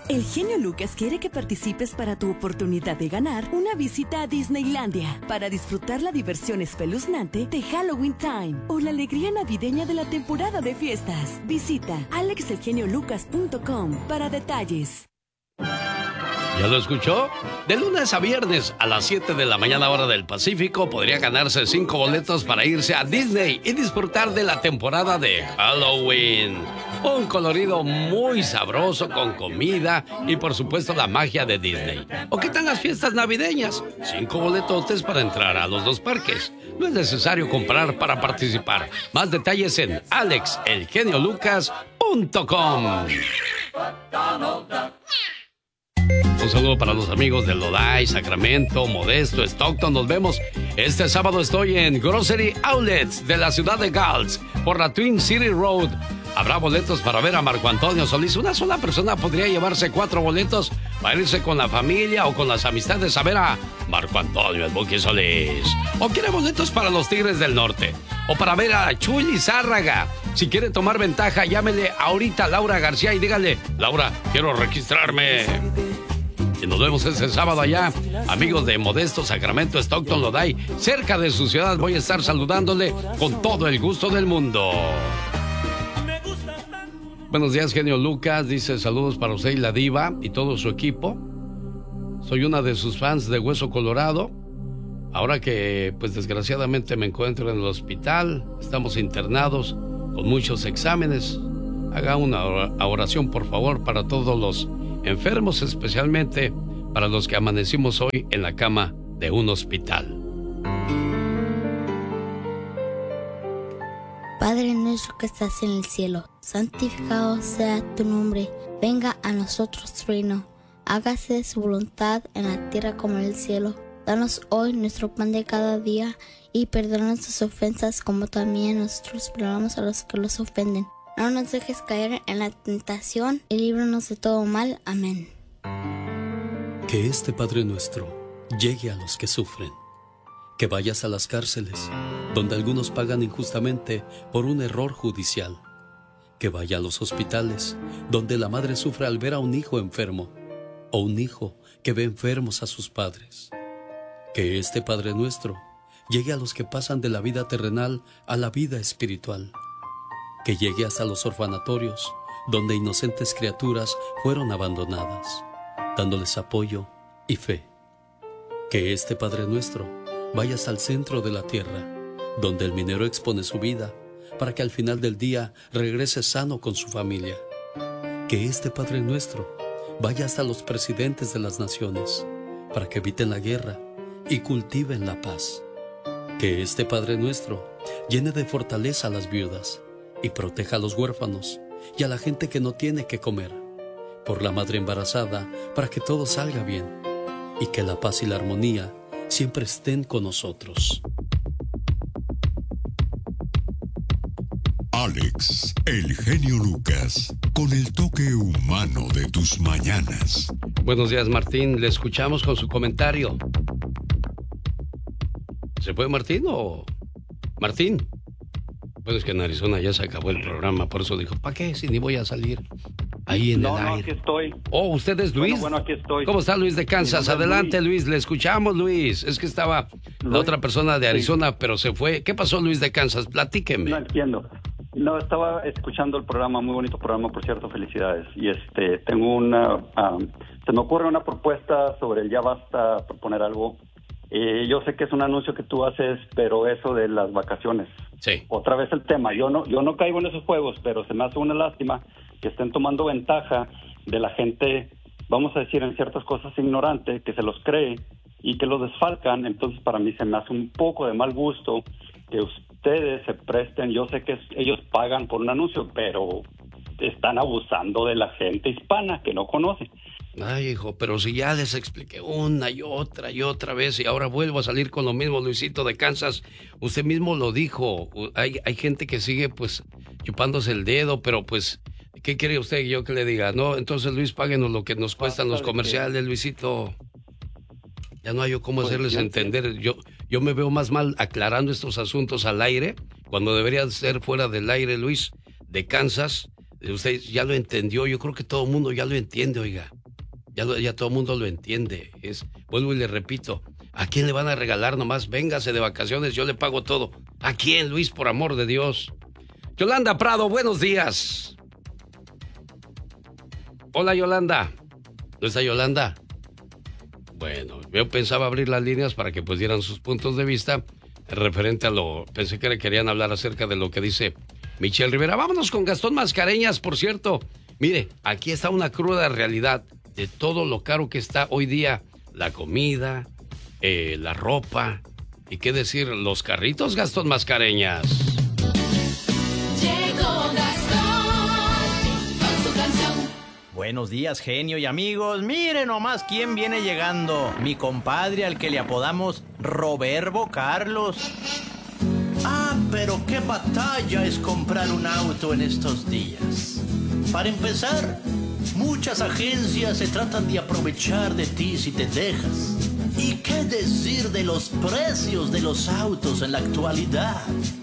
El genio Lucas quiere que participes para tu oportunidad de ganar una visita a Disneylandia para disfrutar la diversión espeluznante de Halloween Time o la alegría navideña de la temporada de fiestas. Visita alexelgeniolucas.com para detalles. ¿Ya lo escuchó? De lunes a viernes a las 7 de la mañana hora del Pacífico podría ganarse 5 boletos para irse a Disney y disfrutar de la temporada de Halloween. Un colorido muy sabroso con comida y por supuesto la magia de Disney. ¿O qué tal las fiestas navideñas? 5 boletotes para entrar a los 2 parques. No es necesario comprar para participar. Más detalles en alexelgeniolucas.com. Un saludo para los amigos de Lodi, Sacramento, Modesto, Stockton. Nos vemos este sábado. Estoy en Grocery Outlets de la ciudad de Gulch por la Twin City Road. Habrá boletos para ver a Marco Antonio Solís. Una sola persona podría llevarse 4 boletos para irse con la familia o con las amistades a ver a Marco Antonio, el Buki Solís. O quiere boletos para los Tigres del Norte. O para ver a Chuy Lizárraga. Si quiere tomar ventaja, llámele ahorita a Laura García y dígale: Laura, quiero registrarme. Y nos vemos ese sábado allá, amigos de Modesto, Sacramento, Stockton, Lodi, cerca de su ciudad. Voy a estar saludándole con todo el gusto del mundo. Buenos días, genio Lucas. Dice: saludos para usted y la diva y todo su equipo. Soy una de sus fans de Hueso Colorado. Ahora que, pues desgraciadamente me encuentro en el hospital, estamos internados con muchos exámenes. Haga una oración, por favor, para todos los enfermos, especialmente para los que amanecimos hoy en la cama de un hospital. Padre nuestro que estás en el cielo, santificado sea tu nombre. Venga a nosotros tu reino. Hágase su voluntad en la tierra como en el cielo. Danos hoy nuestro pan de cada día y perdona nuestras ofensas como también nosotros perdonamos a los que los ofenden. No nos dejes caer en la tentación y líbranos de todo mal. Amén. Que este Padre nuestro llegue a los que sufren. Que vayas a las cárceles, donde algunos pagan injustamente por un error judicial. Que vaya a los hospitales, donde la madre sufre al ver a un hijo enfermo, o un hijo que ve enfermos a sus padres. Que este Padre nuestro llegue a los que pasan de la vida terrenal a la vida espiritual. Que llegue hasta los orfanatorios, donde inocentes criaturas fueron abandonadas, dándoles apoyo y fe. Que este Padre nuestro vaya hasta el centro de la tierra, donde el minero expone su vida, para que al final del día regrese sano con su familia. Que este Padre nuestro vaya hasta los presidentes de las naciones, para que eviten la guerra y cultiven la paz. Que este Padre nuestro llene de fortaleza a las viudas y proteja a los huérfanos y a la gente que no tiene que comer. Por la madre embarazada, para que todo salga bien y que la paz y la armonía siempre estén con nosotros. Alex, el genio Lucas, con el toque humano de tus mañanas. Buenos días, Martín. Le escuchamos con su comentario. ¿Se fue Martín o...? Martín. Bueno, es que en Arizona ya se acabó el programa, por eso dijo: ¿para qué? Si ni voy a salir ahí en el aire. No, aquí estoy. Oh, ¿usted es Luis? Bueno, aquí estoy. ¿Cómo está Luis de Kansas? Adelante, Luis, le escuchamos, Luis. Es que estaba la otra persona de Arizona, sí, pero se fue. ¿Qué pasó, Luis de Kansas? Platíqueme. No entiendo. No, estaba escuchando el programa, muy bonito programa, por cierto, felicidades. Y tengo se me ocurre una propuesta sobre el ya basta, proponer algo. Yo sé que es un anuncio que tú haces, pero eso de las vacaciones. Sí. Otra vez el tema. Yo no caigo en esos juegos, pero se me hace una lástima que estén tomando ventaja de la gente, vamos a decir, en ciertas cosas ignorante, que se los cree y que los desfalcan. Entonces, para mí se me hace un poco de mal gusto que ustedes se presten. Yo sé que ellos pagan por un anuncio, pero están abusando de la gente hispana que no conoce. Ay, hijo, pero si ya les expliqué una y otra vez y ahora vuelvo a salir con lo mismo, Luisito de Kansas. Usted mismo lo dijo, hay gente que sigue pues chupándose el dedo, pero pues, ¿qué quiere usted que yo que le diga? No, entonces Luis, páguenos lo que nos cuestan los comerciales, Luisito. Ya no hay yo cómo hacerles entender. Yo me veo más mal aclarando estos asuntos al aire, cuando debería ser fuera del aire, Luis de Kansas. Usted ya lo entendió, yo creo que todo el mundo ya lo entiende, oiga. Ya todo el mundo lo entiende. Vuelvo y le repito, ¿a quién le van a regalar nomás? Véngase de vacaciones, yo le pago todo. ¿A quién, Luis, por amor de Dios? Yolanda Prado, buenos días. Hola, Yolanda. ¿No está Yolanda? Bueno, yo pensaba abrir las líneas para que pues dieran sus puntos de vista referente a pensé que le querían hablar acerca de lo que dice Michelle Rivera. Vámonos con Gastón Mascareñas, por cierto. Mire, aquí está una cruda realidad de todo lo caro que está hoy día la comida, la ropa y qué decir, los carritos, Gastón Mascareñas. Llegó Gastón con su canción. Buenos días, genio y amigos. Miren nomás quién viene llegando. Mi compadre al que le apodamos Roberto Carlos. Ah, pero qué batalla es comprar un auto en estos días. Para empezar, muchas agencias se tratan de aprovechar de ti si te dejas. ¿Y qué decir de los precios de los autos en la actualidad?